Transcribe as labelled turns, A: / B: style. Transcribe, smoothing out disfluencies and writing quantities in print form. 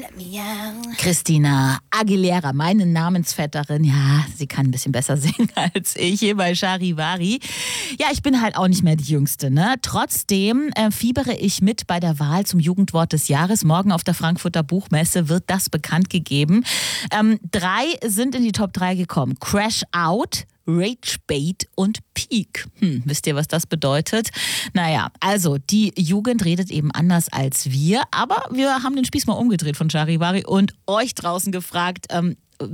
A: Christina Aguilera, meine Namensvetterin. Ja, sie kann ein bisschen besser singen als ich hier bei Charivari. Ja, ich bin halt auch nicht mehr die Jüngste, ne? Trotzdem fiebere ich mit bei der Wahl zum Jugendwort des Jahres. Morgen auf der Frankfurter Buchmesse wird das bekannt gegeben. 3 sind in die Top 3 gekommen. Crash Out, Ragebait und Peak. Wisst ihr, was das bedeutet? Naja, also die Jugend redet eben anders als wir, aber wir haben den Spieß mal umgedreht von Charivari und euch draußen gefragt,